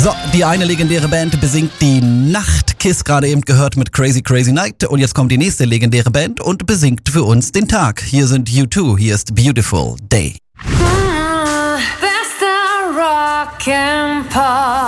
So, die eine legendäre Band besingt die Nacht. Kiss gerade eben gehört mit Crazy Crazy Night. Und jetzt kommt die nächste legendäre Band und besingt für uns den Tag. Hier sind U2, hier ist Beautiful Day. Bester Rock'n'Pop.